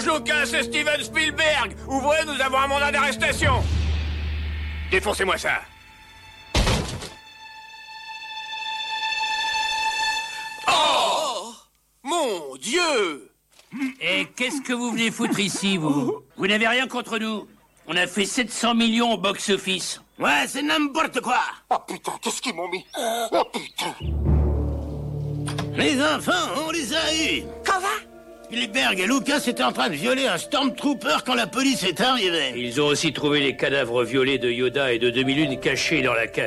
Lucas et Steven Spielberg! Ouvrez, nous avons un mandat d'arrestation! Défoncez-moi ça! Oh! Mon Dieu! Et qu'est-ce que vous venez foutre ici, vous? Vous n'avez rien contre nous? On a fait 700 millions au box-office. Ouais, c'est n'importe quoi. Oh putain, qu'est-ce qu'ils m'ont mis? Oh putain. Les enfants, on les a eus. Quoi? Spielberg et Lucas étaient en train de violer un Stormtrooper quand la police est arrivée. Ils ont aussi trouvé les cadavres violés de Yoda et de Demi-Lune cachés dans la cave.